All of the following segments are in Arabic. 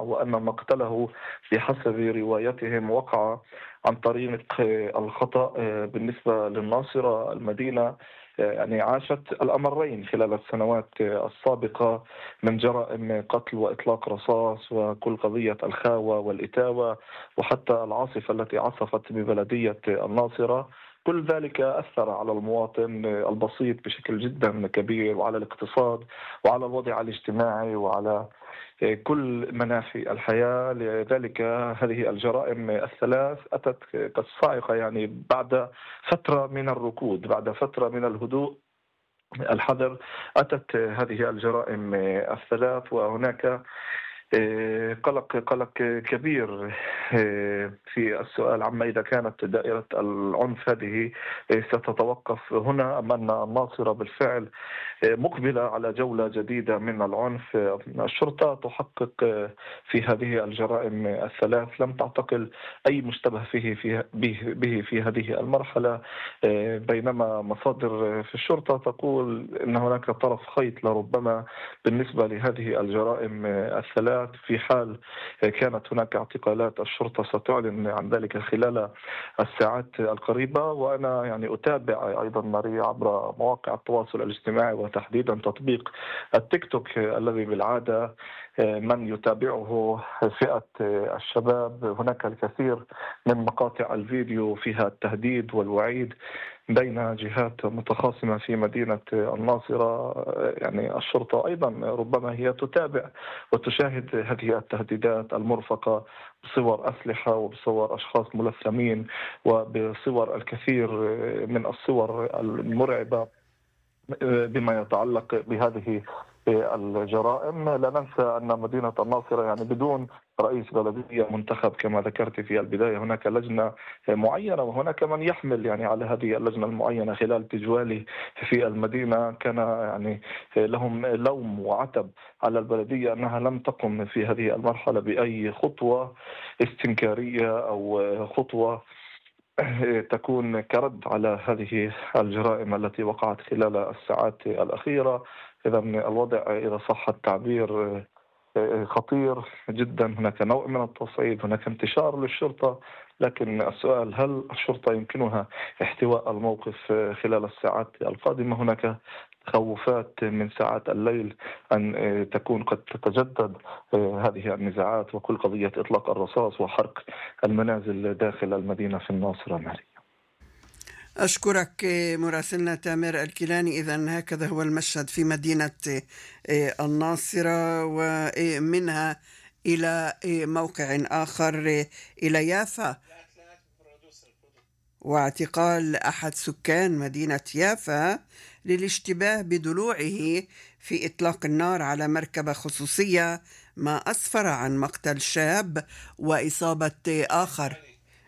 وأن مقتله بحسب روايتهم وقع عن طريق الخطأ. بالنسبة للناصرة، المدينة يعني عاشت الأمرين خلال السنوات السابقة من جرائم قتل وإطلاق رصاص وكل قضية الخاوة والإتاوة وحتى العاصفة التي عصفت ببلدية الناصرة. كل ذلك أثر على المواطن البسيط بشكل جدا كبير، وعلى الاقتصاد وعلى الوضع الاجتماعي وعلى كل مناحي الحياة. لذلك هذه الجرائم الثلاث أتت كالصاعقة، يعني بعد فترة من الركود، بعد فترة من الهدوء الحذر، أتت هذه الجرائم الثلاث. وهناك قلق كبير في السؤال عما إذا كانت دائرة العنف هذه ستتوقف هنا أم أن الناصرة بالفعل مقبلة على جولة جديدة من العنف. الشرطة تحقق في هذه الجرائم الثلاث، لم تعتقل أي مشتبه به في هذه المرحلة، بينما مصادر في الشرطة تقول أن هناك طرف خيط لربما بالنسبة لهذه الجرائم الثلاث. في حال كانت هناك اعتقالات، الشرطة ستعلن عن ذلك خلال الساعات القريبة. وأنا يعني أتابع أيضا ماريا عبر مواقع التواصل الاجتماعي وتحديدا تطبيق التيك توك الذي بالعادة من يتابعه فئة الشباب. هناك الكثير من مقاطع الفيديو فيها التهديد والوعيد بين جهات متخاصمة في مدينة الناصرة. يعني الشرطة أيضا ربما هي تتابع وتشاهد هذه التهديدات المرفقة بصور أسلحة وبصور أشخاص ملثمين وبصور الكثير من الصور المرعبة بما يتعلق بهذه الجرائم. لا ننسى أن مدينة الناصرة يعني بدون رئيس بلدية منتخب كما ذكرت في البداية، هناك لجنة معينة وهناك من يحمل يعني على هذه اللجنة المعينة. خلال تجوالي في المدينة كان يعني لهم لوم وعتب على البلدية أنها لم تقم في هذه المرحلة بأي خطوة استنكارية أو خطوة تكون كرد على هذه الجرائم التي وقعت خلال الساعات الأخيرة. إذا الوضع إذا صح التعبير خطير جدا. هناك نوع من التصعيد، هناك انتشار للشرطة، لكن السؤال هل الشرطة يمكنها احتواء الموقف خلال الساعات القادمة؟ هناك تخوفات من ساعات الليل أن تكون قد تتجدد هذه النزاعات وكل قضية إطلاق الرصاص وحرق المنازل داخل المدينة في الناصرة. ماري، أشكرك مراسلنا تامر الكيلاني. إذن هكذا هو المشهد في مدينة الناصرة، ومنها إلى موقع آخر إلى يافا، واعتقال أحد سكان مدينة يافا للاشتباه بدلوعه في إطلاق النار على مركبة خصوصية، ما أسفر عن مقتل شاب وإصابة آخر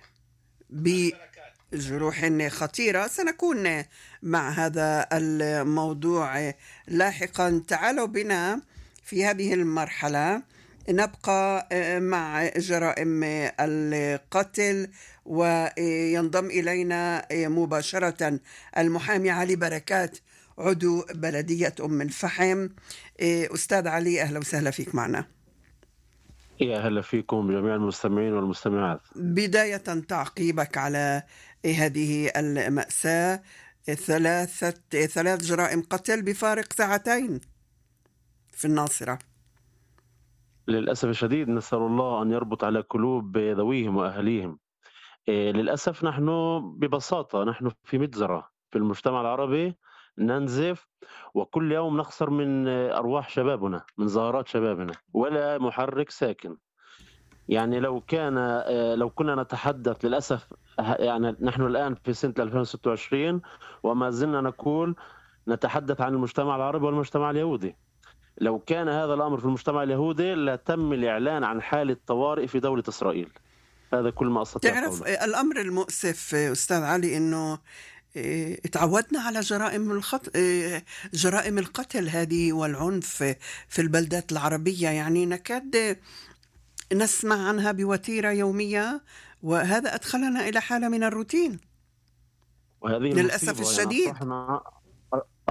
بجروح خطيرة. سنكون مع هذا الموضوع لاحقا. تعالوا بنا في هذه المرحلة نبقى مع جرائم القتل، وينضم إلينا مباشرة المحامي علي بركات عضو بلدية أم الفحم. أستاذ علي، أهلا وسهلا فيك معنا. يا هلا فيكم جميع المستمعين والمستمعات. بداية تعقيبك على هذه المأساة، ثلاث جرائم قتل بفارق ساعتين في الناصرة. للأسف الشديد نسأل الله أن يربط على قلوب ذويهم وأهليهم. للأسف نحن ببساطة نحن في مجزرة في المجتمع العربي ننزف، وكل يوم نخسر من أرواح شبابنا، من زهرات شبابنا، ولا محرك ساكن. يعني لو كنا نتحدث، للأسف يعني نحن الآن في سنة 2026 وما زلنا نقول نتحدث عن المجتمع العربي والمجتمع اليهودي. لو كان هذا الأمر في المجتمع اليهودي لتم الإعلان عن حالة طوارئ في دولة إسرائيل. هذا كل ما أستطيع قوله. تعرف الأمر المؤسف أستاذ علي أنه تعودنا على جرائم القتل هذه والعنف في البلدات العربية، يعني نكاد نسمع عنها بوتيرة يومية، وهذا أدخلنا إلى حالة من الروتين وهذه للأسف المصيبة. الشديد. يعني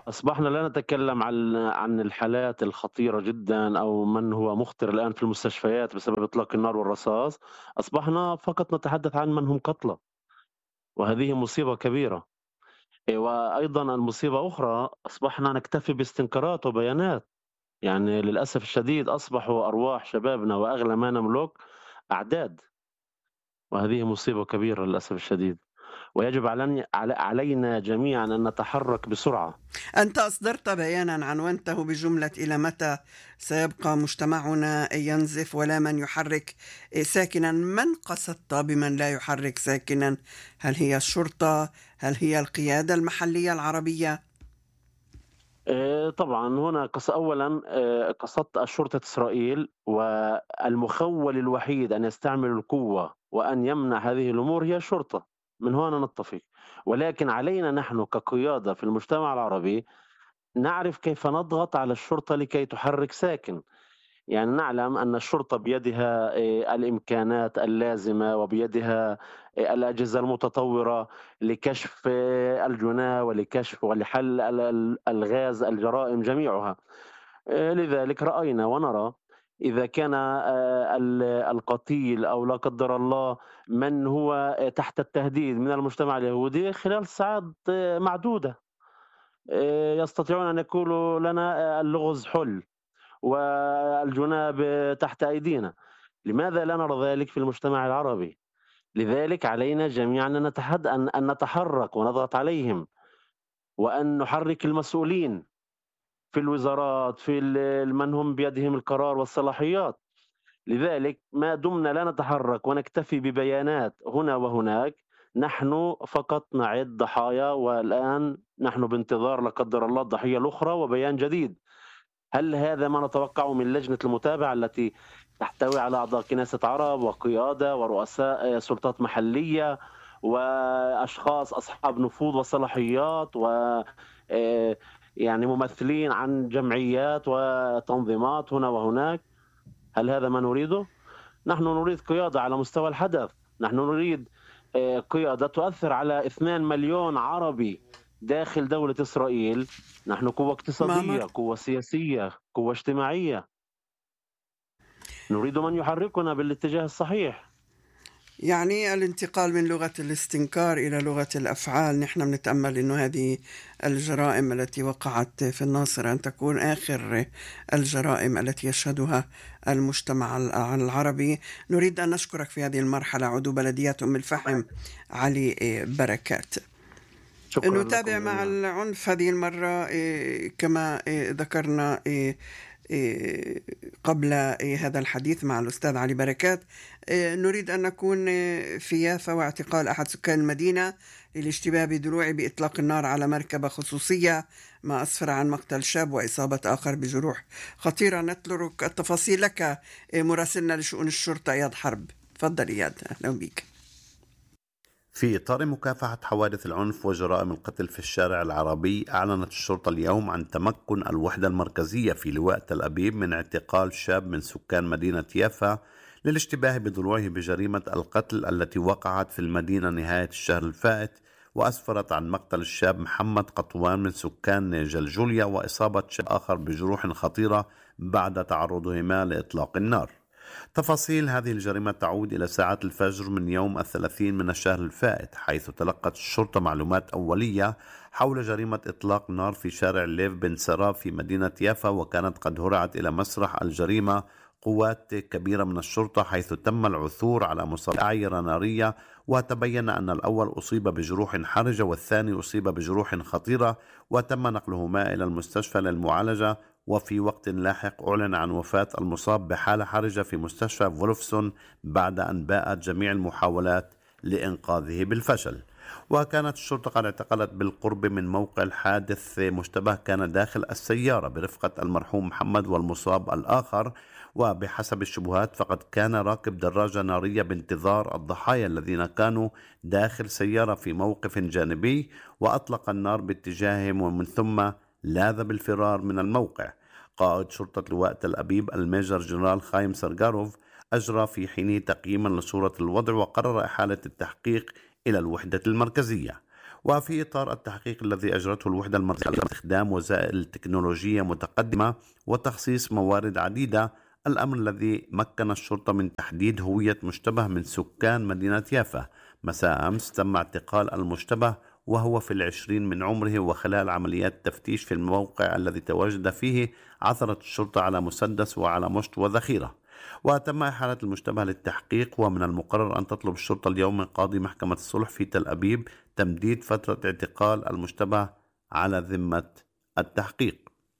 أصبحنا لا نتكلم عن الحالات الخطيرة جدا أو من هو مخطر الآن في المستشفيات بسبب إطلاق النار والرصاص. أصبحنا فقط نتحدث عن من هم قتلى، وهذه مصيبة كبيرة. وأيضا المصيبة أخرى، أصبحنا نكتفي باستنكارات وبيانات. يعني للأسف الشديد أصبحوا أرواح شبابنا وأغلى ما نملك أعداد، وهذه مصيبة كبيرة للأسف الشديد، ويجب علينا جميعا أن نتحرك بسرعة. أنت أصدرت بيانا عنوانته بجملة: إلى متى سيبقى مجتمعنا ينزف ولا من يحرك ساكنا؟ من قصدت بمن لا يحرك ساكنا؟ هل هي الشرطة؟ هل هي القيادة المحلية العربية؟ طبعا هنا أولا قصدت الشرطة إسرائيل، والمخول الوحيد أن يستعمل القوة وأن يمنع هذه الأمور هي الشرطة. من هنا نتفق، ولكن علينا نحن كقيادة في المجتمع العربي نعرف كيف نضغط على الشرطة لكي تحرك ساكن. يعني نعلم أن الشرطة بيدها الإمكانات اللازمة، وبيدها الأجهزة المتطورة لكشف الجناه ولكشف ولحل الغاز الجرائم جميعها. لذلك رأينا ونرى إذا كان القتيل أو لا قدر الله من هو تحت التهديد من المجتمع اليهودي، خلال ساعات معدودة يستطيعون أن يقولوا لنا اللغز حل والجناب تحت أيدينا. لماذا لا نرى ذلك في المجتمع العربي؟ لذلك علينا جميعا أن نتحرك ونضغط عليهم، وأن نحرك المسؤولين في الوزارات، في من هم بيدهم القرار والصلاحيات. لذلك ما دمنا لا نتحرك ونكتفي ببيانات هنا وهناك، نحن فقط نعد ضحايا، والآن نحن بانتظار لا قدر الله الضحية الأخرى وبيان جديد. هل هذا ما نتوقعه من لجنة المتابعة التي تحتوي على أعضاء كنيسة عرب وقيادة ورؤساء سلطات محلية وأشخاص أصحاب نفوذ وصلاحيات و يعني ممثلين عن جمعيات وتنظيمات هنا وهناك؟ هل هذا ما نريده؟ نحن نريد قيادة على مستوى الحدث. نحن نريد قيادة تؤثر على 2 مليون عربي داخل دولة إسرائيل. نحن قوة اقتصادية، قوة سياسية، قوة اجتماعية. نريد من يحركنا بالاتجاه الصحيح. يعني الانتقال من لغة الاستنكار إلى لغة الأفعال. نحن بنتأمل أنه هذه الجرائم التي وقعت في الناصرة أن تكون آخر الجرائم التي يشهدها المجتمع العربي. نريد أن نشكرك في هذه المرحلة عضو بلدية أم الفحم علي بركات. نتابع مع العنف هذه المرة كما ذكرنا قبل هذا الحديث مع الأستاذ علي بركات. نريد أن نكون في يافا واعتقال أحد سكان المدينة للاشتباه بدروعه بإطلاق النار على مركبة خصوصية، ما أسفر عن مقتل شاب وإصابة آخر بجروح خطيرة. نترك التفاصيل لك مراسلنا لشؤون الشرطة إياد حرب. تفضل إياد، أهلا بك. في إطار مكافحة حوادث العنف وجرائم القتل في الشارع العربي، أعلنت الشرطة اليوم عن تمكن الوحدة المركزية في لواء تل أبيب من اعتقال شاب من سكان مدينة يافا للاشتباه بضلوعه بجريمة القتل التي وقعت في المدينة نهاية الشهر الفائت، وأسفرت عن مقتل الشاب محمد قطوان من سكان جلجوليا وإصابة شاب آخر بجروح خطيرة بعد تعرضهما لإطلاق النار. تفاصيل هذه الجريمة تعود إلى ساعات الفجر من يوم 30 من الشهر الفائت، حيث تلقت الشرطة معلومات أولية حول جريمة إطلاق نار في شارع ليف بن سراب في مدينة يافا، وكانت قد هرعت إلى مسرح الجريمة قوات كبيرة من الشرطة، حيث تم العثور على مصابي أعيرة نارية، وتبين أن الأول أصيب بجروح حرجة والثاني أصيب بجروح خطيرة، وتم نقلهما إلى المستشفى للمعالجة. وفي وقت لاحق أعلن عن وفاة المصاب بحالة حرجة في مستشفى فولفسون بعد أن باءت جميع المحاولات لإنقاذه بالفشل. وكانت الشرطة قد اعتقلت بالقرب من موقع الحادث مشتبه كان داخل السيارة برفقة المرحوم محمد والمصاب الآخر، وبحسب الشبهات فقد كان راكب دراجة نارية بانتظار الضحايا الذين كانوا داخل سيارة في موقف جانبي، وأطلق النار باتجاههم ومن ثم لاذ بالفرار من الموقع. قائد شرطة لواء تل أبيب الميجر جنرال خايم سرغاروف أجرى في حينه تقييما لصورة الوضع، وقرر إحالة التحقيق إلى الوحدة المركزية. وفي إطار التحقيق الذي أجرته الوحدة المركزية باستخدام وسائل تكنولوجية متقدمة وتخصيص موارد عديدة، الأمر الذي مكن الشرطة من تحديد هوية مشتبه من سكان مدينة يافا. مساء أمس تم اعتقال المشتبه وهو في 20 من عمره، وخلال عمليات تفتيش في الموقع الذي تواجد فيه عثرت الشرطة على مسدس وعلى مشط وذخيرة، وتم إحالة المشتبه للتحقيق. ومن المقرر أن تطلب الشرطة اليوم من قاضي محكمة الصلح في تل أبيب تمديد فترة اعتقال المشتبه على ذمة التحقيق.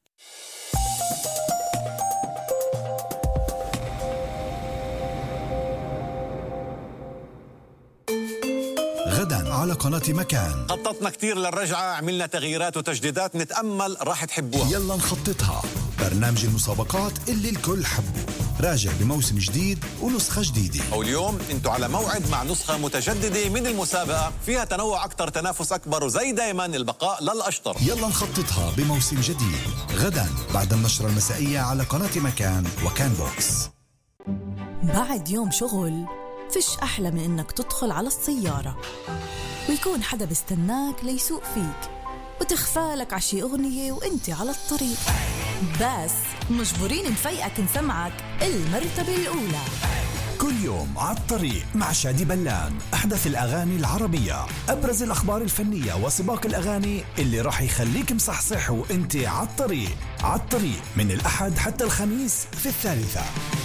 غدا على قناة مكان خططنا كتير للرجعة، عملنا تغييرات وتجديدات، نتأمل راح تحبوها. يلا نخططها، برنامج المسابقات اللي الكل حبه، راجع بموسم جديد ونسخة جديدة. واليوم انتوا على موعد مع نسخة متجددة من المسابقة، فيها تنوع أكتر، تنافس أكبر، وزي دايما البقاء للأشطر. يلا نخططها بموسم جديد غدا بعد النشرة المسائية على قناة مكان وكان بوكس. بعد يوم شغل فيش أحلى من إنك تدخل على السيارة ويكون حدا بيستناك ليسوق فيك وتخفالك عشي أغنية وإنت على الطريق، بس مجبورين نفيقك نسمعك المرتبة الأولى. كل يوم على الطريق مع شادي بلان، أحدث الأغاني العربية، أبرز الأخبار الفنية وسباق الأغاني اللي راح يخليك مصحصح وإنت على الطريق. على الطريق من الأحد حتى الخميس في 3.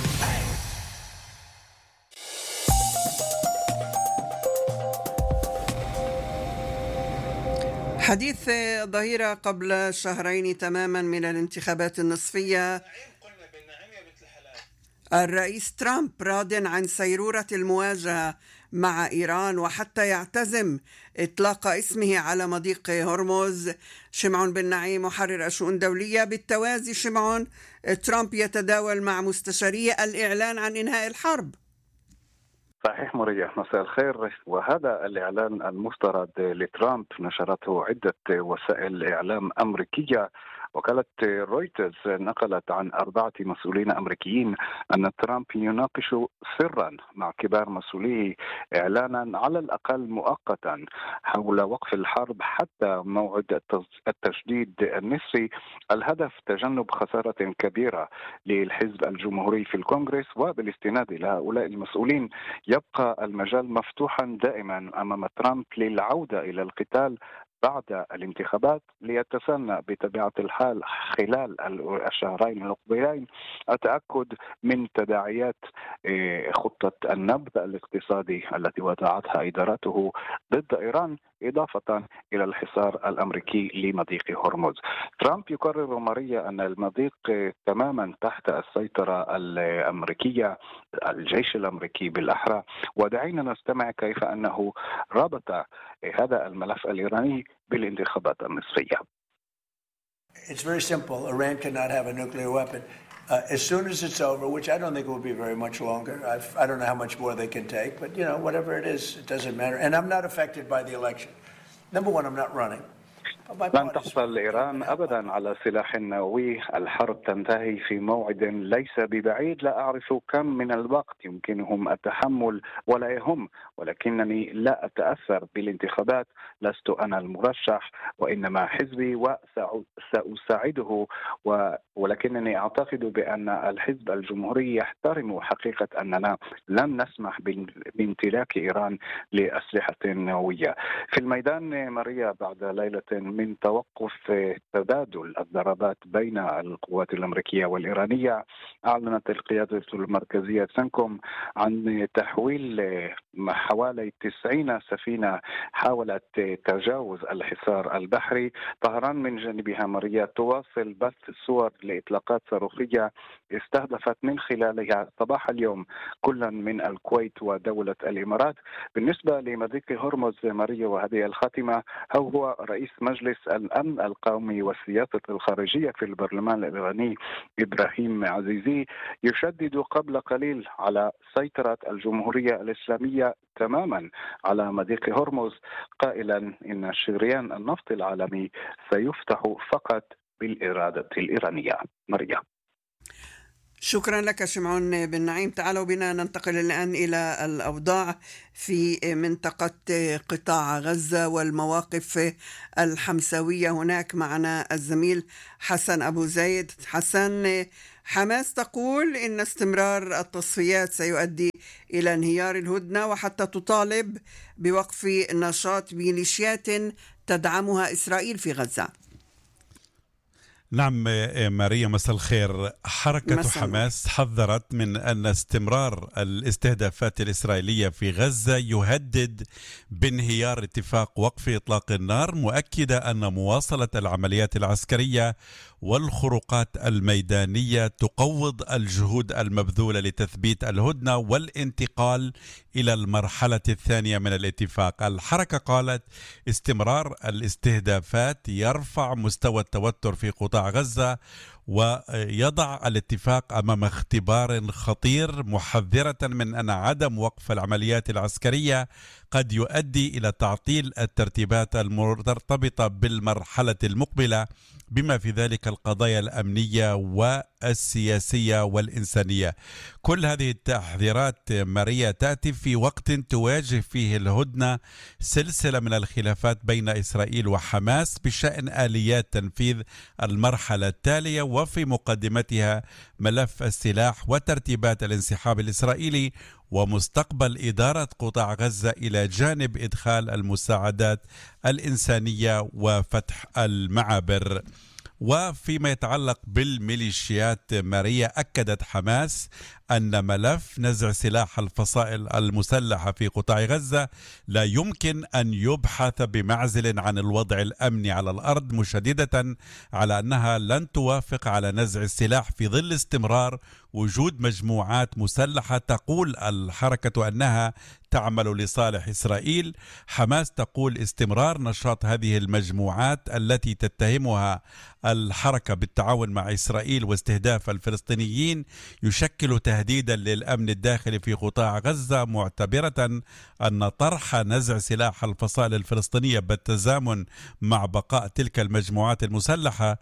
حديث ظهيرة قبل شهرين تماما من الانتخابات النصفية، الرئيس ترامب راض عن سيرورة المواجهة مع إيران وحتى يعتزم إطلاق اسمه على مضيق هرمز. شمعون بن نعيم محرر الشؤون الدولية. بالتوازي شمعون، ترامب يتداول مع مستشاريه الإعلان عن إنهاء الحرب. صحيح مريح، مساء الخير. وهذا الإعلان المفترض لترامب نشرته عدة وسائل إعلام أمريكية. وكالة رويترز نقلت عن 4 مسؤولين أمريكيين أن ترامب يناقش سرا مع كبار مسؤوليه إعلانا على الأقل مؤقتا حول وقف الحرب حتى موعد التجديد النصفي، الهدف تجنب خسارة كبيرة للحزب الجمهوري في الكونغرس. وبالاستناد إلى هؤلاء المسؤولين يبقى المجال مفتوحا دائما أمام ترامب للعودة إلى القتال بعد الانتخابات، ليتسنى بطبيعة الحال خلال الشهرين المقبلين التأكد من تداعيات خطة النبذ الاقتصادي التي وضعتها إدارته ضد إيران، إضافة إلى الحصار الأمريكي لمضيق هرمز. ترامب يقرر ماريا أن المضيق تماما تحت السيطرة الأمريكية، الجيش الأمريكي بالأحرى. ودعينا نستمع كيف أنه ربط هذا الملف الإيراني بالانتخابات النصفية. It's very simple. Iran cannot have a nuclear weapon. As soon as it's over, which I don't think it will be very much longer. I don't know how much more they can take, but you know, whatever it is, it doesn't matter. And I'm not affected by the election. Number one, I'm not running. لن تحصل إيران أبدا على سلاح نووي. الحرب تنتهي في موعد ليس ببعيد. لا أعرف كم من الوقت يمكنهم التحمل ولا يهم، ولكنني لا أتأثر بالانتخابات. لست أنا المرشح وإنما حزبي وسأساعده، ولكنني أعتقد بأن الحزب الجمهوري يحترم حقيقة أننا لن نسمح بامتلاك إيران لأسلحة نووية. في الميدان ماريا، بعد ليلة من توقف تبادل الضربات بين القوات الأمريكية والإيرانية، أعلنت القيادة المركزية سنكوم عن تحويل حوالي 90 سفينة حاولت تجاوز الحصار البحري. طهران من جانبها ماريا تواصل بث صور لإطلاقات صاروخية استهدفت من خلالها صباح اليوم كلا من الكويت ودولة الإمارات. بالنسبة لمضيق هرمز ماريا، وهذه الخاتمة، هو رئيس مجلس الأمن القومي والسياسة الخارجية في البرلمان الإيراني إبراهيم عزيزي يشدد قبل قليل على سيطرة الجمهورية الإسلامية تماما على مضيق هرمز، قائلا إن شريان النفط العالمي سيفتح فقط بالإرادة الإيرانية. مريم. شكرا لك شمعون بن نعيم. تعالوا بنا ننتقل الآن إلى الأوضاع في منطقة قطاع غزة والمواقف الحمساوية. هناك معنا الزميل حسن أبو زيد. حسن، حماس تقول إن استمرار التصفيات سيؤدي إلى انهيار الهدنة، وحتى تطالب بوقف نشاط ميليشيات تدعمها إسرائيل في غزة. نعم ماريا، مساء الخير. حركة حماس حذرت من أن استمرار الاستهدافات الإسرائيلية في غزة يهدد بانهيار اتفاق وقف إطلاق النار، مؤكدة أن مواصلة العمليات العسكرية والخروقات الميدانية تقوض الجهود المبذولة لتثبيت الهدنة والانتقال إلى المرحلة الثانية من الاتفاق. الحركة قالت استمرار الاستهدافات يرفع مستوى التوتر في قطاع غزة ويضع الاتفاق أمام اختبار خطير، محذرة من أن عدم وقف العمليات العسكرية قد يؤدي إلى تعطيل الترتيبات المرتبطة بالمرحلة المقبلة، بما في ذلك القضايا الأمنية والسياسية والإنسانية. كل هذه التحذيرات ماريا تأتي في وقت تواجه فيه الهدنة سلسلة من الخلافات بين إسرائيل وحماس بشأن آليات تنفيذ المرحلة التالية، وفي مقدمتها ملف السلاح وترتيبات الانسحاب الإسرائيلي ومستقبل إدارة قطاع غزة إلى جانب إدخال المساعدات الإنسانية وفتح المعابر. وفيما يتعلق بالميليشيات ماريا، أكدت حماس أن ملف نزع سلاح الفصائل المسلحة في قطاع غزة لا يمكن أن يبحث بمعزل عن الوضع الأمني على الأرض، مشددة على أنها لن توافق على نزع السلاح في ظل استمرار وجود مجموعات مسلحة تقول الحركة أنها تعمل لصالح إسرائيل. حماس تقول استمرار نشاط هذه المجموعات التي تتهمها الحركة بالتعاون مع إسرائيل واستهداف الفلسطينيين يشكل تهديدا للأمن الداخلي في قطاع غزة، معتبرة أن طرح نزع سلاح الفصائل الفلسطينية بالتزامن مع بقاء تلك المجموعات المسلحة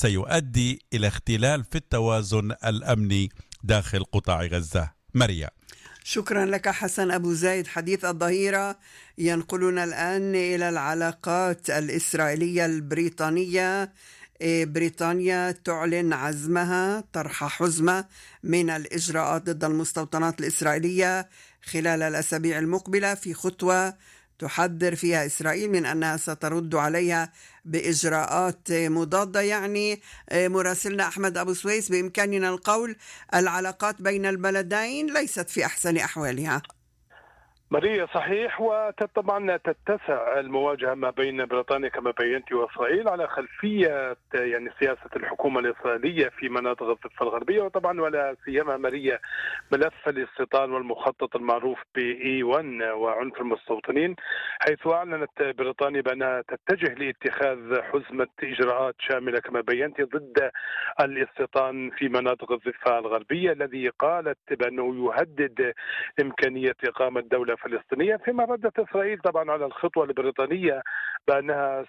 سيؤدي إلى اختلال في التوازن الأمني داخل قطاع غزة. ماريا، شكرا لك حسن أبو زايد. حديث الظهيرة ينقلنا الآن إلى العلاقات الإسرائيلية البريطانية. بريطانيا تعلن عزمها طرح حزمة من الإجراءات ضد المستوطنات الإسرائيلية خلال الأسابيع المقبلة، في خطوة تحذر فيها إسرائيل من أنها سترد عليها بإجراءات مضادة. يعني مراسلنا أحمد أبو سويس، بإمكاننا القول العلاقات بين البلدين ليست في أحسن أحوالها. ماريا، صحيح. وطبعا تتسع المواجهة ما بين بريطانيا كما بينت وإسرائيل على خلفية يعني سياسة الحكومة الإسرائيلية في مناطق الضفة الغربية، وطبعا ولا سيما ماريا ملف الاستيطان والمخطط المعروف بE1 وعنف المستوطنين، حيث أعلنت بريطانيا بأنها تتجه لاتخاذ حزمة إجراءات شاملة كما بينت ضد الاستيطان في مناطق الضفة الغربية، الذي قالت بأنه يهدد إمكانية إقامة دولة فلسطينية، فيما ردت إسرائيل طبعا على الخطوة البريطانية بأنها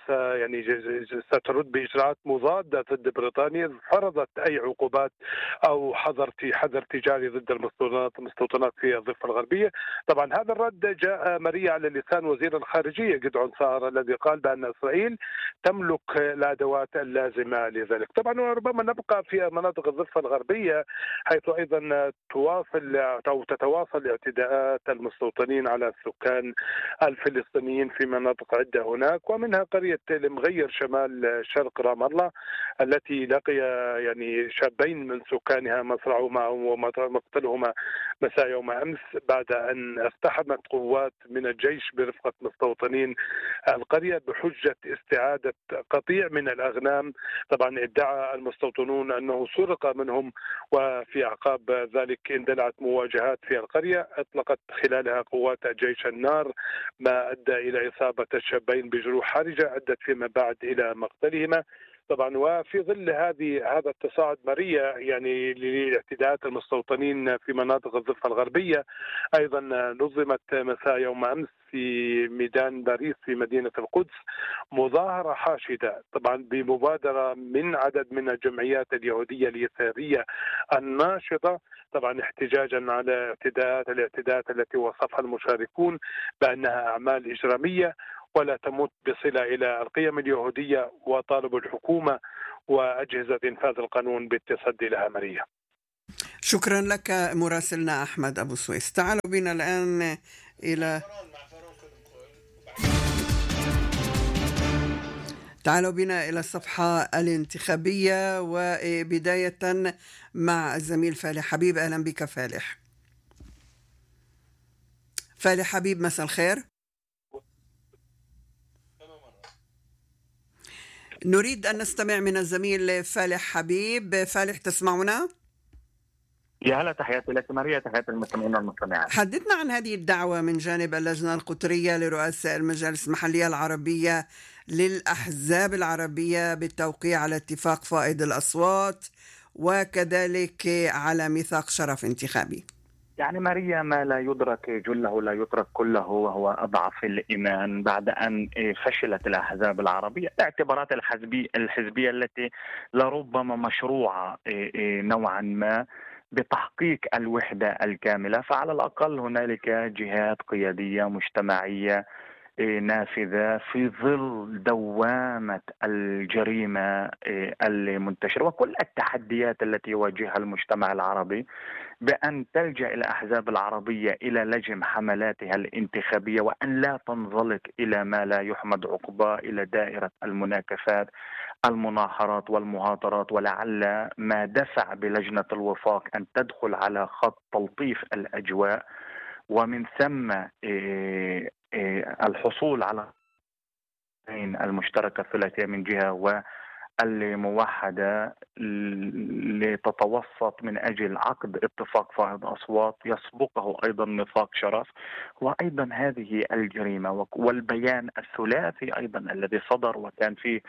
سترد بإجراءات مضادة ضد بريطانيا، فرضت أي عقوبات أو حظر تجاري ضد المستوطنات في الضفة الغربية. طبعا هذا الرد جاء ماريا على لسان وزير الخارجية جدعون سار، الذي قال بأن إسرائيل تملك الأدوات اللازمة لذلك. طبعا وربما نبقى في مناطق الضفة الغربية، حيث أيضا تتواصل اعتداءات المستوطنين على السكان الفلسطينيين في مناطق عدة هناك، ومنها قرية المغير شمال شرق رام الله، التي لقي يعني شابين من سكانها مصرعوا معهم ومقتلهما مساء يوم أمس بعد أن اقتحمت قوات من الجيش برفقة مستوطنين القرية بحجة استعادة قطيع من الأغنام. طبعا ادعى المستوطنون أنه سرق منهم، وفي أعقاب ذلك اندلعت مواجهات في القرية أطلقت خلالها قوات الجيش النار، ما أدى إلى إصابة الشابين بجروح حرجة أدت فيما بعد إلى مقتلهما. طبعا. وفي ظل هذا التصاعد ماريا يعني لاعتداءات المستوطنين في مناطق الضفة الغربية، أيضا نظمت مساء يوم أمس في ميدان باريس في مدينة القدس مظاهرة حاشدة، طبعا بمبادرة من عدد من الجمعيات اليهودية اليسارية الناشطة، طبعا احتجاجا على الاعتداءات التي وصفها المشاركون بأنها أعمال إجرامية ولا تمت بصلة إلى القيم اليهودية، وطالبوا الحكومة وأجهزة إنفاذ القانون بالتصدي لها. ماريا، شكرا لك مراسلنا أحمد أبو سويس. تعالوا بنا الآن إلى الصفحة الانتخابية، وبداية مع الزميل فالح حبيب. أهلا بك فالح حبيب، مساء الخير. نريد أن نستمع من الزميل فالح حبيب. فالح، تسمعنا؟ يا هلا، تحياتي لك ماريا، تحياتي المستمعين والمستمعات. حدثنا عن هذه الدعوة من جانب اللجنة القطرية لرؤساء المجالس المحلية العربية للأحزاب العربية بالتوقيع على اتفاق فائض الأصوات وكذلك على ميثاق شرف انتخابي. يعني ماريا، ما لا يدرك جله لا يترك كله، وهو أضعف الإيمان بعد أن فشلت الأحزاب العربية الاعتبارات الحزبية التي لربما مشروعة نوعا ما بتحقيق الوحدة الكاملة. فعلى الأقل هنالك جهات قيادية مجتمعية نافذة في ظل دوامة الجريمة المنتشرة وكل التحديات التي يواجهها المجتمع العربي، بأن تلجأ الأحزاب العربية إلى لجم حملاتها الانتخابية وأن لا تنزلق إلى ما لا يحمد عقباه، إلى دائرة المناكفات، المناحرات والمهاترات. ولعل ما دفع بلجنة الوفاق أن تدخل على خط تلطيف الأجواء، ومن ثم الحصول على المشتركة الثلاثية من جهة والموحدة لتتوسط من أجل عقد اتفاق فائض أصوات يسبقه أيضا ميثاق شرف، وأيضا هذه الجريمة والبيان الثلاثي أيضا الذي صدر وكان فيه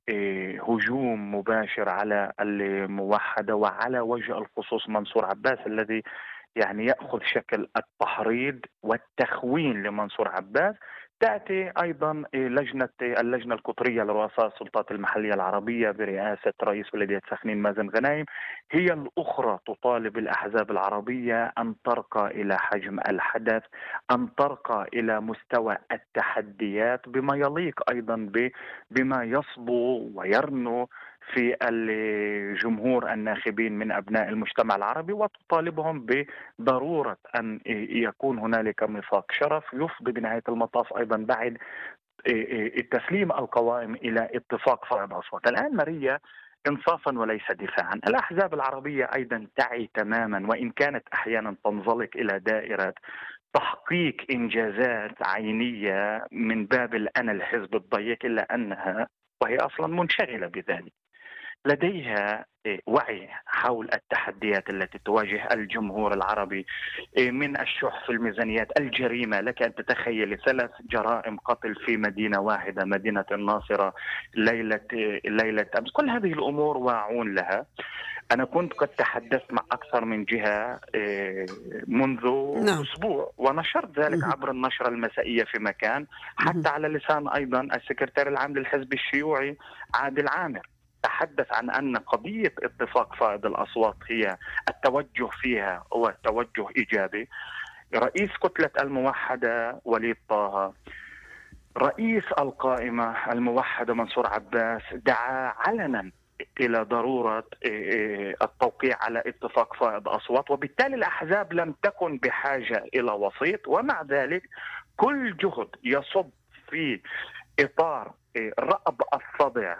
هجوم مباشر على الموحدة وعلى وجه الخصوص منصور عباس، الذي يعني يأخذ شكل التحريض والتخوين لمنصور عباس. تأتي أيضا اللجنة القطرية لرؤساء السلطات المحلية العربية برئاسة رئيس بلدية سخنين مازن غنايم، هي الأخرى تطالب الأحزاب العربية أن ترقى إلى حجم الحدث، أن ترقى إلى مستوى التحديات بما يليق أيضا بما يصبو ويرنو في الجمهور الناخبين من أبناء المجتمع العربي، وتطالبهم بضرورة أن يكون هنالك ميثاق شرف يفضي بنهاية المطاف أيضا بعد التسليم القوائم إلى اتفاق فائض أصوات. الآن ماريا، إنصافا وليس دفاعا، الأحزاب العربية أيضا تعي تماما، وإن كانت أحيانا تنزلق إلى دائرة تحقيق إنجازات عينية من باب الأنا الحزب الضيق، إلا أنها وهي أصلا منشغلة بذلك لديها وعي حول التحديات التي تواجه الجمهور العربي، من الشح في الميزانيات، الجريمة. لك أن تتخيل 3 جرائم قتل في مدينة واحدة، مدينة الناصرة، ليلة أمس. كل هذه الأمور واعون لها. أنا كنت قد تحدثت مع أكثر من جهة منذ أسبوع، ونشرت ذلك عبر النشرة المسائية في مكان، حتى على لسان أيضا السكرتير العام للحزب الشيوعي عادل عامر. تحدث عن أن قضية اتفاق فائض الأصوات هي التوجه فيها هو توجه إيجابي. رئيس كتلة الموحدة وليد طه، رئيس القائمة الموحدة منصور عباس، دعا علنا إلى ضرورة التوقيع على اتفاق فائض أصوات، وبالتالي الأحزاب لم تكن بحاجة إلى وسيط. ومع ذلك كل جهد يصب في إطار رأب الصدع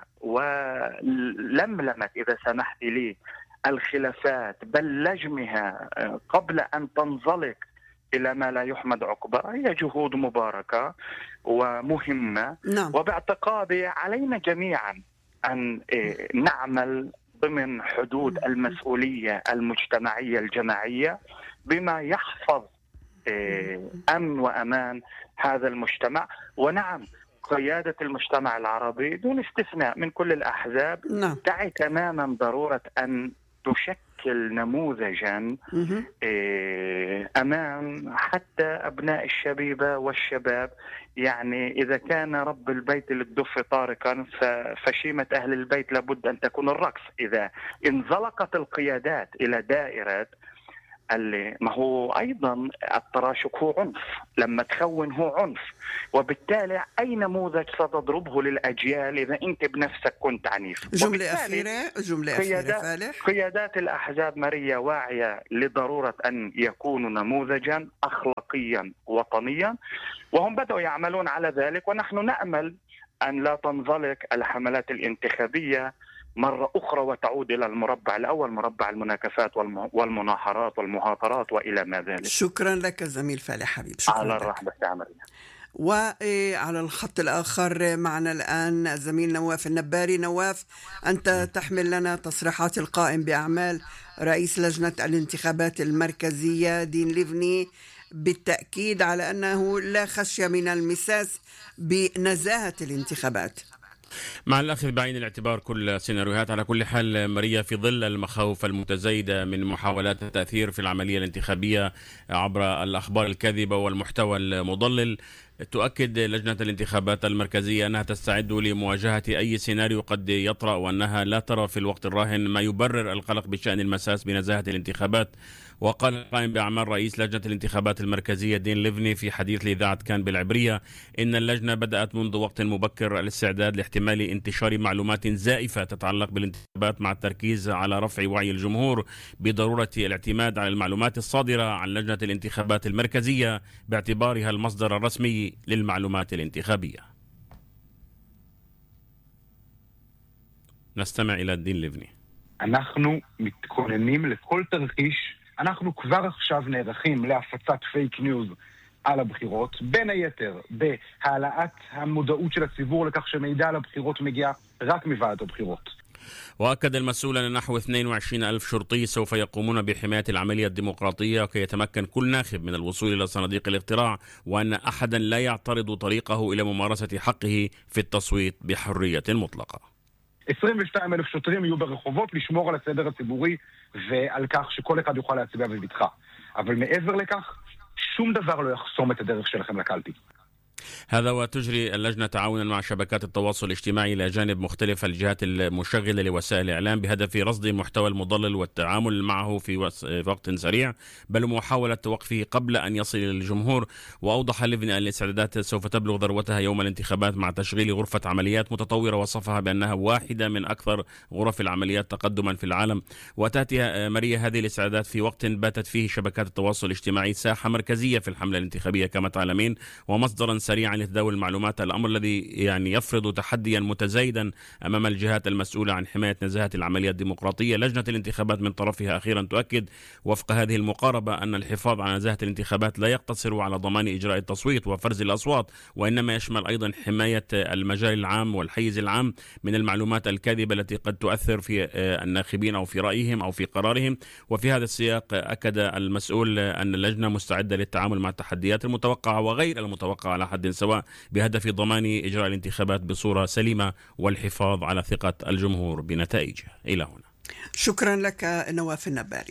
ولملمة، إذا سمحت لي، الخلافات بل لجمها قبل أن تنزلق إلى ما لا يحمد عقباه، هي جهود مباركة ومهمة. وباعتقادي علينا جميعا أن نعمل ضمن حدود المسؤولية المجتمعية الجماعية بما يحفظ أمن وأمان هذا المجتمع. ونعم، قيادة المجتمع العربي دون استثناء من كل الأحزاب تعي تماما ضرورة أن تشكل نموذجا أمام حتى أبناء الشبيبة والشباب. يعني إذا كان رب البيت للدف طارقا فشيمة أهل البيت لابد أن تكون الرقص. إذا انزلقت القيادات إلى دائرة اللي ما هو أيضا التراشق هو عنف، لما تخون هو عنف، وبالتالي أي نموذج ستضربه للأجيال إذا أنت بنفسك كنت عنيف. جملة أخيرة فالح. قيادات الأحزاب ماريا واعية لضرورة أن يكونوا نموذجا أخلاقيا وطنيا، وهم بدأوا يعملون على ذلك، ونحن نأمل أن لا تنزلق الحملات الانتخابية مرة أخرى وتعود إلى المربع الأول، مربع المناكفات والمناحرات والمهاترات وإلى ما ذلك. شكرا لك زميل فالح حبيب. شكرا على لك. الرحمة والسلامة. وعلى الخط الآخر معنا الآن الزميل نواف النباري. نواف، أنت تحمل لنا تصريحات القائم بأعمال رئيس لجنة الانتخابات المركزية دين ليفني بالتأكيد على أنه لا خشية من المساس بنزاهة الانتخابات، مع الأخذ بعين الاعتبار كل السيناريوهات. على كل حال ماريا، في ظل المخاوف المتزايدة من محاولات التأثير في العملية الانتخابية عبر الأخبار الكاذبة والمحتوى المضلل، تؤكد لجنة الانتخابات المركزية أنها تستعد لمواجهة أي سيناريو قد يطرأ، وأنها لا ترى في الوقت الراهن ما يبرر القلق بشأن المساس بنزاهة الانتخابات. وقال القائم بأعمال رئيس لجنة الانتخابات المركزية دين ليفني في حديث لإذاعة كان بالعبرية إن اللجنة بدأت منذ وقت مبكر الاستعداد لاحتمال انتشار معلومات زائفة تتعلق بالانتخابات، مع التركيز على رفع وعي الجمهور بضرورة الاعتماد على المعلومات الصادرة عن لجنة الانتخابات المركزية باعتبارها المصدر الرسمي للمعلومات الانتخابية. נשתמע إلى דין לבני. אנחנו מתכוננים לכל תרחיש. אנחנו כבר עכשיו נערכים להפצת פייק ניוז על הבחירות, בין היתר בהעלאת המודעות של הציבור לכך שמידע על הבחירות מגיע רק מוועדת הבחירות. وأكد المسؤول أن نحو 22,000 شرطي سوف يقومون بحماية العملية الديمقراطية وكي يتمكن كل ناخب من الوصول إلى صناديق الاقتراع، وأن أحدا لا يعترض طريقه إلى ممارسة حقه في التصويت بحرية مطلقة. 22,000 שוטרים יהיו ברחובות לשמור על הסדר הציבורי ועל כך שכל אחד יוכל להצביע בבטחה. אבל מעבר לכך, שום דבר לא יחסום את הדרך שלכם לקלפי. هذا وتجري اللجنة تعاونا مع شبكات التواصل الاجتماعي إلى جانب مختلف الجهات المشغلة لوسائل الإعلام بهدف رصد المحتوى المضلل والتعامل معه في وقت سريع، بل محاولة وقفه قبل أن يصل إلى الجمهور. وأوضح ليفني أن الاستعدادات سوف تبلغ ذروتها يوم الانتخابات مع تشغيل غرفة عمليات متطورة وصفها بأنها واحدة من أكثر غرف العمليات تقدما في العالم. وتأتي ماريا هذه الاستعدادات في وقت باتت فيه شبكات التواصل الاجتماعي ساحة مركزية في الحملة الانتخابية كما تعلمين، ومصدرا سريعا لتداول المعلومات، الأمر الذي يفرض تحديا متزايدا أمام الجهات المسؤولة عن حماية نزاهة العملية الديمقراطية. لجنة الانتخابات من طرفها أخيرا تؤكد وفق هذه المقاربة أن الحفاظ على نزاهة الانتخابات لا يقتصر على ضمان إجراء التصويت وفرز الأصوات، وإنما يشمل أيضا حماية المجال العام والحيز العام من المعلومات الكاذبة التي قد تؤثر في الناخبين أو في رأيهم أو في قرارهم. وفي هذا السياق أكد المسؤول أن اللجنة مستعدة للتعامل مع التحديات المتوقعة وغير المتوقعة على حد سواء بهدف ضمان إجراء الانتخابات بصورة سليمة والحفاظ على ثقة الجمهور بنتائجها. إلى هنا. شكرا لك نواف النباري.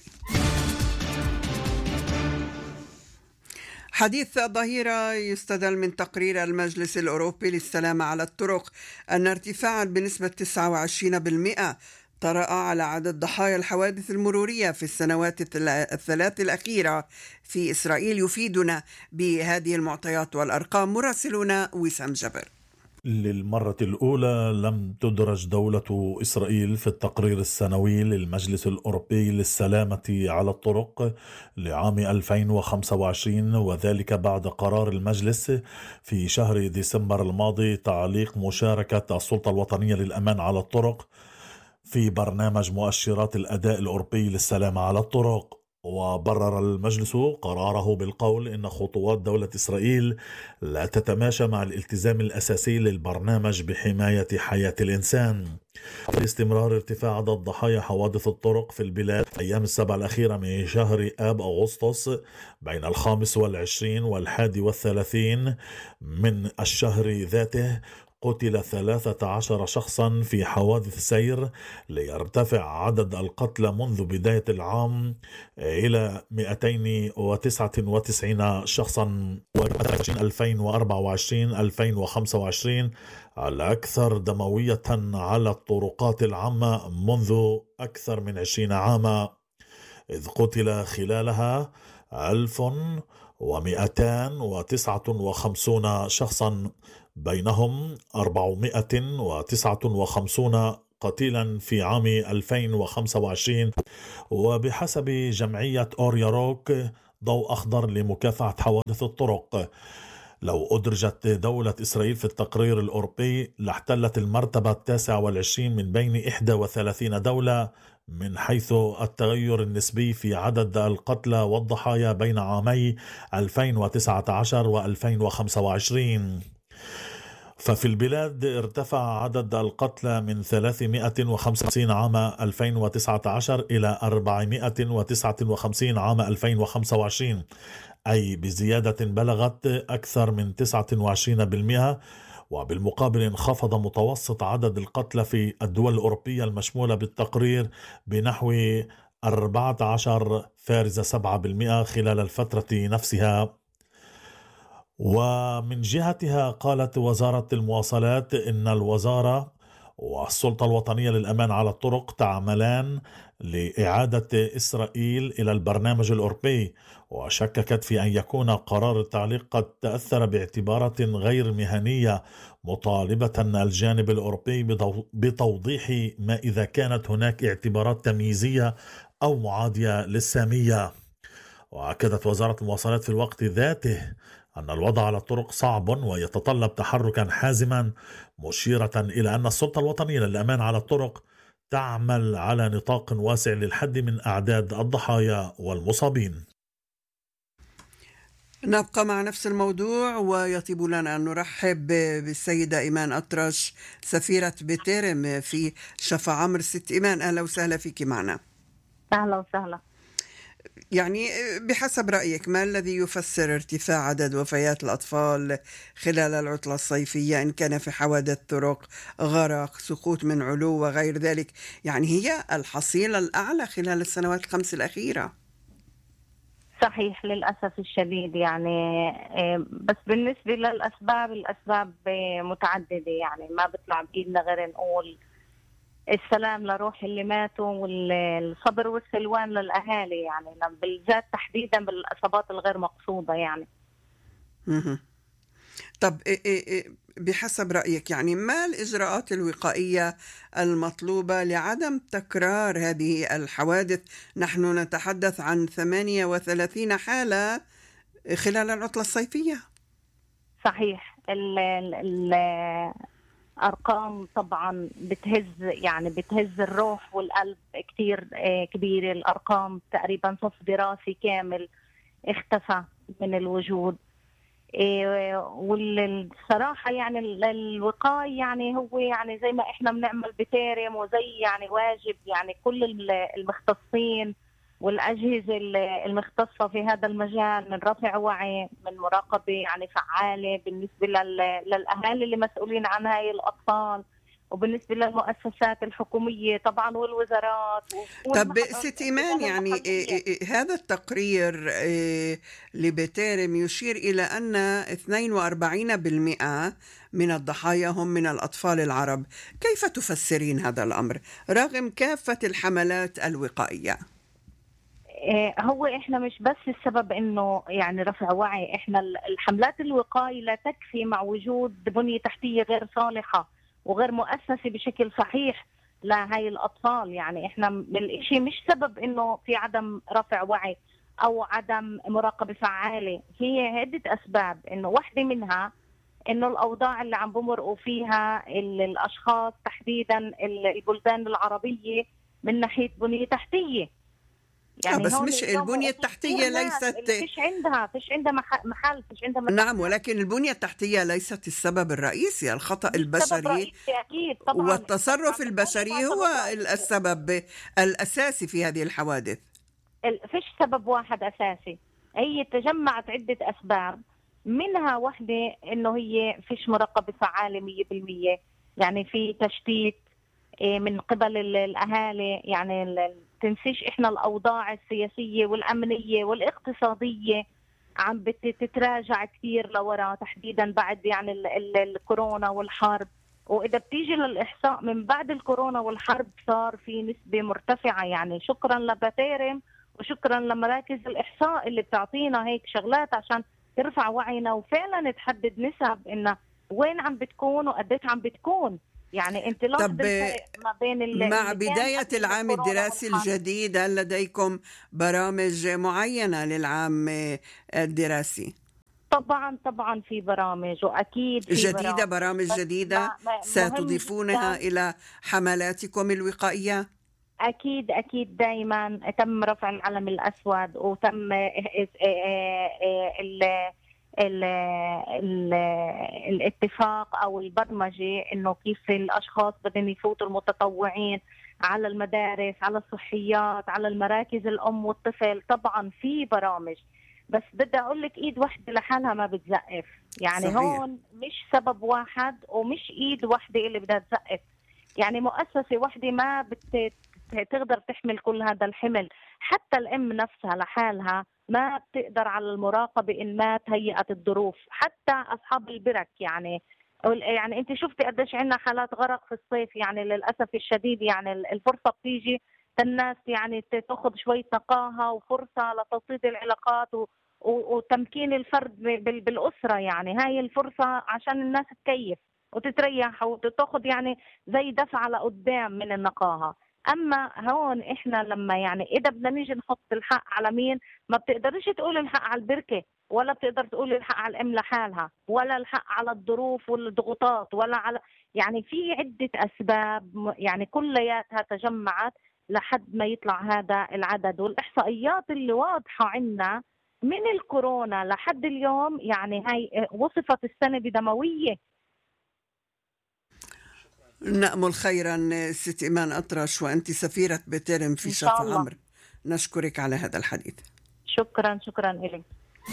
حديث ظهيرة يستدل من تقرير المجلس الأوروبي للسلامة على الطرق أن ارتفاعا بنسبة 29% طرأ على عدد ضحايا الحوادث المرورية في السنوات الثلاث الأخيرة في إسرائيل. يفيدنا بهذه المعطيات والأرقام مراسلنا وسام جبر. للمرة الأولى لم تدرج دولة إسرائيل في التقرير السنوي للمجلس الأوروبي للسلامة على الطرق لعام 2025، وذلك بعد قرار المجلس في شهر ديسمبر الماضي تعليق مشاركة السلطة الوطنية للأمان على الطرق في برنامج مؤشرات الأداء الأوروبي للسلامة على الطرق. وبرر المجلس قراره بالقول إن خطوات دولة إسرائيل لا تتماشى مع الالتزام الأساسي للبرنامج بحماية حياة الإنسان. لاستمرار ارتفاع عدد ضحايا حوادث الطرق في البلاد في أيام السبع الأخيرة من شهر آب أغسطس بين 25 و31 من الشهر ذاته، قتل 13 شخصا في حوادث سير، ليرتفع عدد القتلى منذ بداية العام إلى 299 شخصا، 2024-2025 الأكثر دموية على الطرقات العامة منذ أكثر من 20 عاما، إذ قتل خلالها 1259 شخصا، بينهم 459 قتيلا في عام 2025. وبحسب جمعية أورياروك ضوء أخضر لمكافحة حوادث الطرق، لو أدرجت دولة إسرائيل في التقرير الأوروبي لاحتلت المرتبة 29 من بين 31 دولة من حيث التغير النسبي في عدد القتلى والضحايا بين عامي 2019 و2025. ففي البلاد ارتفع عدد القتلى من 355 عام 2019 إلى 459 عام 2025، أي بزيادة بلغت أكثر من 29%. وبالمقابل انخفض متوسط عدد القتلى في الدول الأوروبية المشمولة بالتقرير بنحو 14.7% خلال الفترة نفسها. ومن جهتها قالت وزارة المواصلات إن الوزارة والسلطة الوطنية للأمان على الطرق تعملان لإعادة إسرائيل إلى البرنامج الأوروبي، وشككت في أن يكون قرار التعليق قد تأثر باعتبارات غير مهنية، مطالبة الجانب الأوروبي بتوضيح ما إذا كانت هناك اعتبارات تمييزية أو معادية للسامية. وأكدت وزارة المواصلات في الوقت ذاته أن الوضع على الطرق صعب ويتطلب تحركا حازما، مشيرة إلى أن السلطة الوطنية للأمان على الطرق تعمل على نطاق واسع للحد من أعداد الضحايا والمصابين. نبقى مع نفس الموضوع، ويطيب لنا أن نرحب بالسيدة إيمان أطرش سفيرة بتيرم في شفا عمر. ست إيمان، أهلا وسهلا فيك معنا. أهلا وسهلا. يعني بحسب رأيك ما الذي يفسر ارتفاع عدد وفيات الأطفال خلال العطلة الصيفية، إن كان في حوادث طرق، غرق، سقوط من علو وغير ذلك؟ يعني هي الحصيلة الأعلى خلال السنوات الخمس الأخيرة. صحيح للأسف الشديد، يعني بس بالنسبة للأسباب، الأسباب متعددة، يعني ما بيطلع بإيدنا غير نقول السلام لروح اللي ماتوا والصبر والسلوان للأهالي، يعني بالذات تحديدا بالإصابات الغير مقصودة يعني. طب بحسب رأيك يعني ما الإجراءات الوقائية المطلوبة لعدم تكرار هذه الحوادث؟ نحن نتحدث عن 38 حالة خلال العطلة الصيفية. صحيح. أرقام طبعا بتهز الروح والقلب كتير كبيرة. الأرقام تقريبا صف دراسي كامل اختفى من الوجود. والصراحة يعني الوقاية يعني هو يعني زي ما احنا بنعمل بتيرم، وزي يعني واجب يعني كل المختصين والأجهزة المختصة في هذا المجال من رفع وعي، من مراقبة يعني فعالة بالنسبة للأهالي اللي مسؤولين عن هاي الأطفال، وبالنسبة للمؤسسات الحكومية طبعا والوزارات. طب ست إيمان، يعني هذا التقرير لبتيرم يشير إلى أن 42% من الضحايا هم من الأطفال العرب. كيف تفسرين هذا الأمر رغم كافة الحملات الوقائية؟ هو إحنا مش بس السبب إنه يعني رفع وعي، إحنا الحملات الوقائية لا تكفي مع وجود بنية تحتية غير صالحة وغير مؤسسة بشكل صحيح لهاي الأطفال. يعني إحنا بالإشي مش سبب إنه في عدم رفع وعي أو عدم مراقبة فعالة، هي عدة أسباب. إنه واحدة منها إنه الأوضاع اللي عم بمرقوا فيها الأشخاص تحديدا البلدان العربية من ناحية بنية تحتية. يعني بس هون مش اليوم البنية في التحتية كثير ناس ليست. اللي فيش عندها محل، فيش عندها نعم، ولكن البنية التحتية ليست السبب الرئيسي. الخطأ مش سبب البشري رئيسي أكيد طبعا. والتصرف عم البشري بتكلم عن هو سبب رئيسي. السبب الأساسي في هذه الحوادث. فيش سبب واحد أساسي، هي تجمعت عدة أسباب، منها واحدة إنه هي فيش مراقبة فعالة 100%، يعني في تشتيت من قبل الأهالي. يعني تنسيش إحنا الأوضاع السياسية والأمنية والاقتصادية عم بتتراجع كثير لورا، تحديدا بعد يعني الكورونا والحرب. وإذا بتيجي للإحصاء من بعد الكورونا والحرب صار في نسبة مرتفعة، يعني شكرا لبتيرم وشكرا لمراكز الإحصاء اللي بتعطينا هيك شغلات عشان ترفع وعينا وفعلا تحدد نسب إنه وين عم بتكون وقديش عم بتكون. يعني انت لاحظ الفرق ما بين مع بداية العام الدراسي الجديد هل لديكم برامج معينة للعام الدراسي؟ طبعا في برامج، واكيد في جديدة، برامج جديدة ستضيفونها إلى حملاتكم الوقائية؟ أكيد دائما تم رفع العلم الأسود، وتم الاتفاق أو البرمجة إنه كيف الأشخاص بدهم يفوتوا المتطوعين على المدارس، على الصحيات، على المراكز الأم والطفل. طبعا في برامج، بس بدي أقول لك إيد واحدة لحالها ما بتزقف. يعني صحيح. هون مش سبب واحد ومش إيد واحدة اللي بدها تزقف، يعني مؤسسة واحدة ما تقدر تحمل كل هذا الحمل. حتى الأم نفسها لحالها ما بتقدر على المراقبة إن ما تهيئت الظروف. حتى أصحاب البرك يعني أنت شفتي قديش عندنا حالات غرق في الصيف. يعني للأسف الشديد يعني الفرصة بتيجي الناس يعني تأخذ شوية نقاهة وفرصة لتوطيد العلاقات وتمكين الفرد بالأسرة. يعني هاي الفرصة عشان الناس تكيف وتتريح وتأخذ يعني زي دفعة لقدام من النقاهة. أما هون إحنا لما يعني إذا بدنا نيجي نحط الحق على مين، ما بتقدرش تقول الحق على البركة، ولا بتقدر تقول الحق على الأم لحالها، ولا الحق على الظروف والضغوطات، ولا على يعني في عدة أسباب يعني كلياتها تجمعت لحد ما يطلع هذا العدد. والإحصائيات اللي واضحة عنا من الكورونا لحد اليوم يعني هاي وصفت السنة بدموية. نأمل خيرا ست إيمان أطرش، وأنت سفيرة بتيرم في شرف عمر. نشكرك على هذا الحديث. شكرا إليك.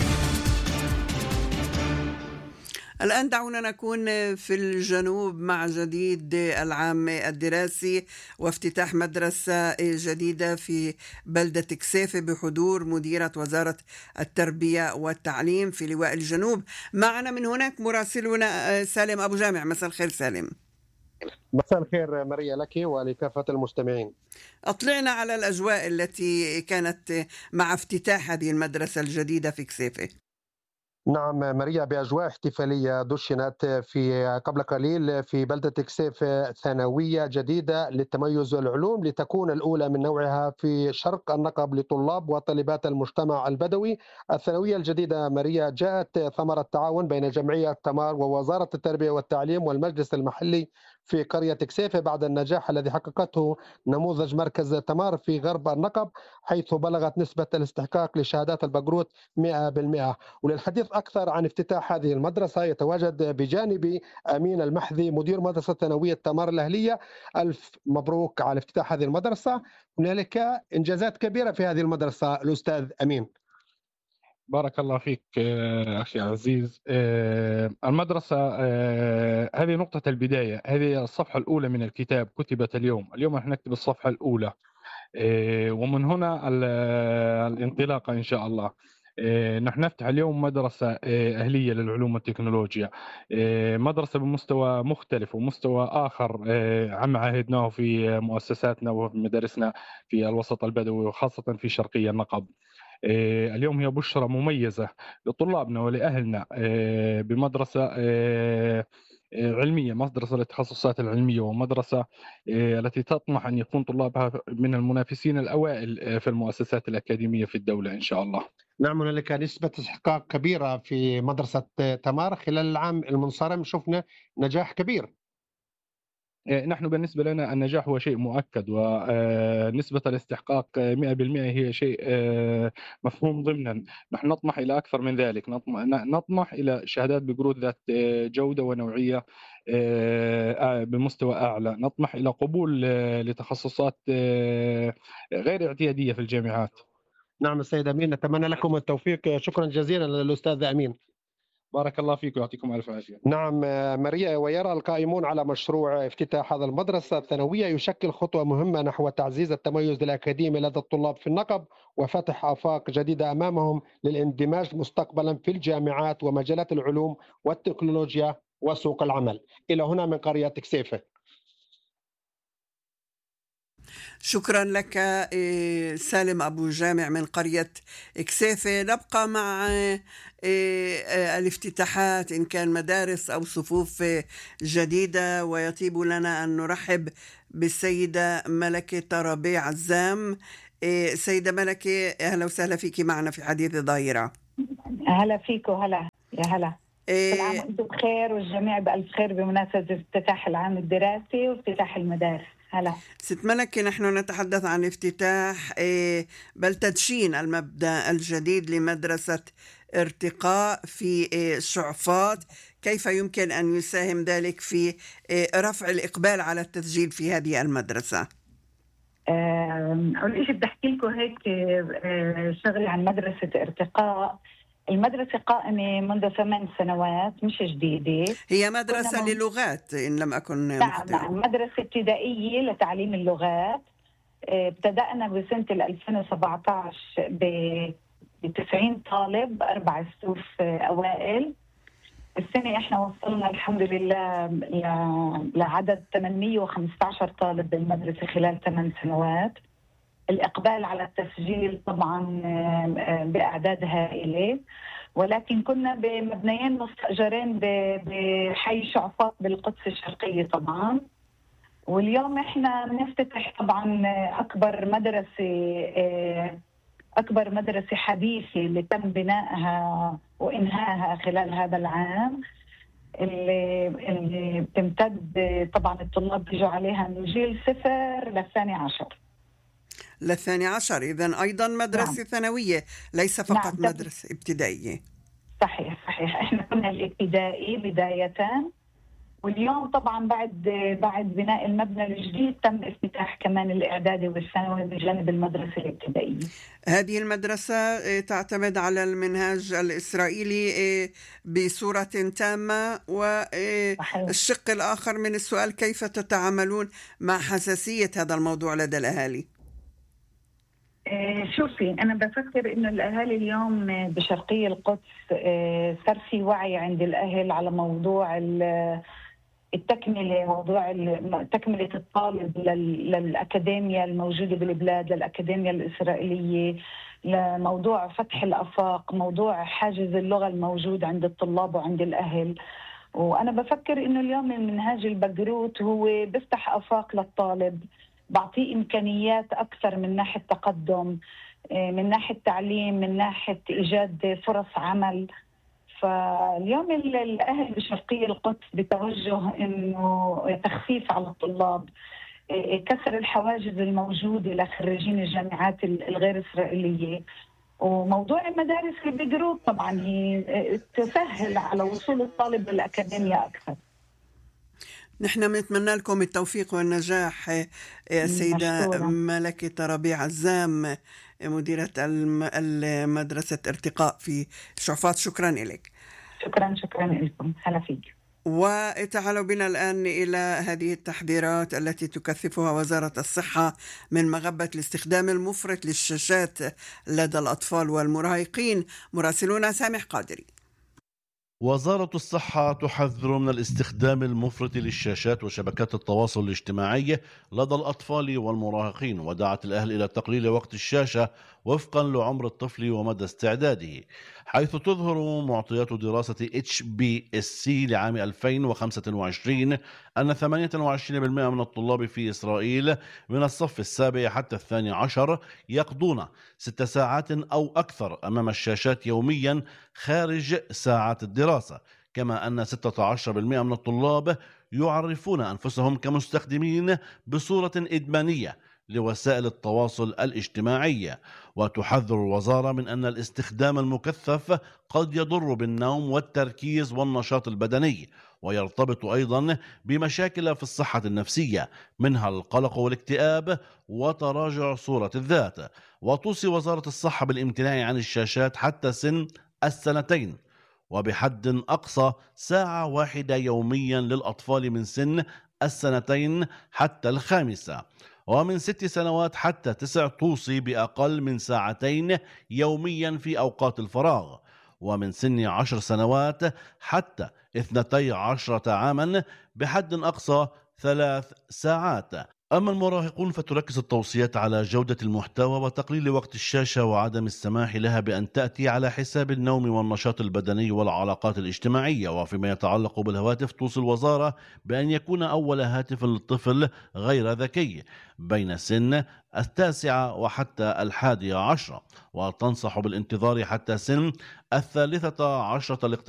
الآن دعونا نكون في الجنوب مع جديد العام الدراسي وافتتاح مدرسة جديدة في بلدة كسيفة بحضور مديرة وزارة التربية والتعليم في لواء الجنوب. معنا من هناك مراسلنا سالم أبو جامع. مساء الخير سالم. مساء الخير ماريا لك ولكافة المستمعين. أطلعنا على الأجواء التي كانت مع افتتاح هذه المدرسة الجديدة في كسيفة. نعم ماريا، بأجواء احتفالية دشنت في قبل قليل في بلدة كسيفة ثانوية جديدة للتميز والعلوم، لتكون الأولى من نوعها في شرق النقب لطلاب وطالبات المجتمع البدوي. الثانوية الجديدة ماريا جاءت ثمرة تعاون بين جمعية تمار ووزارة التربية والتعليم والمجلس المحلي في قرية كسيفة بعد النجاح الذي حققته نموذج مركز تمار في غرب النقب، حيث بلغت نسبة الاستحقاق لشهادات البكالوريوس 100%. وللحديث أكثر عن افتتاح هذه المدرسة يتواجد بجانبي أمين المحذي مدير مدرسة ثانوية تمار الأهلية. ألف مبروك على افتتاح هذه المدرسة، هنالك إنجازات كبيرة في هذه المدرسة الأستاذ أمين. بارك الله فيك أخي عزيز. المدرسة هذه نقطة البداية، هذه الصفحة الأولى من الكتاب كتبت اليوم نحن نكتب الصفحة الأولى، ومن هنا الانطلاقة إن شاء الله. نحن نفتح اليوم مدرسة أهلية للعلوم والتكنولوجيا، مدرسة بمستوى مختلف ومستوى آخر عما عهدناه في مؤسساتنا وفي مدارسنا في الوسط البدوي وخاصة في شرقي النقب. اليوم هي بشرة مميزة لطلابنا ولأهلنا بمدرسة علمية، مدرسة للتخصصات العلمية، ومدرسة التي تطمح أن يكون طلابها من المنافسين الأوائل في المؤسسات الأكاديمية في الدولة إن شاء الله. نعم، هنالك نسبة استحقاق كبيرة في مدرسة تمار. خلال العام المنصرم شفنا نجاح كبير. نحن بالنسبة لنا النجاح هو شيء مؤكد، ونسبة الاستحقاق 100% هي شيء مفهوم ضمنا. نحن نطمح إلى أكثر من ذلك، نطمح إلى شهادات بقروض ذات جودة ونوعية بمستوى أعلى، نطمح إلى قبول لتخصصات غير اعتيادية في الجامعات. نعم السيد أمين، نتمنى لكم التوفيق. شكرا جزيلا للأستاذ أمين. بارك الله فيك ويعطيكم ألف عافية. نعم ماريا، ويرى القائمون على مشروع افتتاح هذا المدرسة الثانوية يشكل خطوة مهمة نحو تعزيز التميز الأكاديمي لدى الطلاب في النقب وفتح آفاق جديدة أمامهم للاندماج مستقبلا في الجامعات ومجالات العلوم والتكنولوجيا وسوق العمل. إلى هنا من قرية كسيفة. شكرا لك سالم أبو جامع من قرية كسيفة. نبقى مع الافتتاحات إن كان مدارس أو صفوف جديدة، ويطيب لنا أن نرحب بالسيدة ملكة ربيع عزام. سيدة ملكة، أهلا وسهلا فيك معنا في حديث ظاهرة. هلا فيك وهلا يا هلا. كل عام وانتم بخير والجميع بألف خير بمناسبة افتتاح العام الدراسي وافتتاح المدارس. هلا ست ملكة، نحن نتحدث عن افتتاح بل تدشين المبدأ الجديد لمدرسة ارتقاء في شعفاط. كيف يمكن أن يساهم ذلك في رفع الإقبال على التسجيل في هذه المدرسة؟ أول شيء بدي أحكي لكم هيك شغلة عن مدرسة ارتقاء. المدرسة قائمة منذ 8 سنوات، مش جديدة. هي مدرسة للغات إن لم أكن مخطئة. نعم، مدرسة ابتدائية لتعليم اللغات. ابتدأنا بسنة 2017 ب90 طالب 4 صفوف أوائل. السنة إحنا وصلنا الحمد لله لعدد 815 طالب بالمدرسة خلال 8 سنوات. الإقبال على التسجيل طبعا بأعداد هائلة، ولكن كنا بمبنيين مستأجرين بحي شعفاط بالقدس الشرقية طبعا. واليوم احنا بنفتتح طبعا أكبر مدرسة حديثة اللي تم بنائها وإنهائها خلال هذا العام، اللي بتمتد طبعا الطلاب بيجوا عليها من جيل 0 للثاني عشر. للثاني عشر، إذن أيضا مدرسة نعم. ثانوية، ليس فقط نعم. مدرسة ابتدائية. صحيح. احنا كنا الابتدائي بداية، واليوم طبعا بعد بناء المبنى الجديد تم افتتاح كمان الإعدادي والثانوي بجانب المدرسة الابتدائية. هذه المدرسة تعتمد على المنهاج الإسرائيلي بصورة تامة، والشق الآخر من السؤال كيف تتعاملون مع حساسية هذا الموضوع لدى الأهالي؟ شوفي، أنا بفكر إنه الأهالي اليوم بشرقية القدس صار في وعي عند الأهل على موضوع التكملة، موضوع تكملة الطالب للأكاديميا الموجودة بالبلاد، للأكاديميا الإسرائيلية، لموضوع فتح الآفاق، موضوع حاجز اللغة الموجود عند الطلاب وعند الأهل. وأنا بفكر إنه اليوم المنهاج البقروت هو بيفتح آفاق للطالب، بعطيه إمكانيات أكثر من ناحية تقدم، من ناحية تعليم، من ناحية إيجاد فرص عمل. فاليوم الأهل بشرقية القدس بتوجه إنه تخفيف على الطلاب، كسر الحواجز الموجودة لخريجين الجامعات الغير إسرائيلية. وموضوع المدارس البقروت طبعا هي تسهل على وصول الطالب للأكاديمية أكثر. نحن بنتمنى لكم التوفيق والنجاح السيدة ملكة ربيع عزام، مديرة المدرسة ارتقاء في شعفاط. شكرا لك. شكرا لكم. هلا فيك. وتعالوا بنا الآن إلى هذه التحذيرات التي تكثفها وزارة الصحة من مغبة الاستخدام المفرط للشاشات لدى الأطفال والمراهقين. مراسلنا سامح قادري. وزارة الصحة تحذر من الاستخدام المفرط للشاشات وشبكات التواصل الاجتماعي لدى الأطفال والمراهقين، ودعت الأهل إلى تقليل وقت الشاشة وفقا لعمر الطفل ومدى استعداده، حيث تظهر معطيات دراسة HBSC لعام 2025 أن 28% من الطلاب في إسرائيل من الصف السابع حتى 12 يقضون 6 ساعات أو أكثر أمام الشاشات يوميا خارج ساعات الدراسة، كما أن 16% من الطلاب يعرفون أنفسهم كمستخدمين بصورة إدمانية لوسائل التواصل الاجتماعي. وتحذر الوزارة من أن الاستخدام المكثف قد يضر بالنوم والتركيز والنشاط البدني، ويرتبط أيضا بمشاكل في الصحة النفسية منها القلق والاكتئاب وتراجع صورة الذات. وتوصي وزارة الصحة بالامتناع عن الشاشات حتى سن 2 وبحد أقصى ساعة واحدة يوميا للأطفال من سن 2 حتى 5، ومن 6 سنوات حتى 9 توصي بأقل من 2 ساعة يوميا في أوقات الفراغ، ومن سن 10 سنوات حتى 12 عاما بحد أقصى 3 ساعات. أما المراهقون فتركز التوصيات على جودة المحتوى وتقليل وقت الشاشة وعدم السماح لها بأن تأتي على حساب النوم والنشاط البدني والعلاقات الاجتماعية. وفيما يتعلق بالهواتف توصي الوزارة بأن يكون أول هاتف للطفل غير ذكي بين سن 9 وحتى 11، وتنصح بالانتظار حتى سن 13 لاقتناء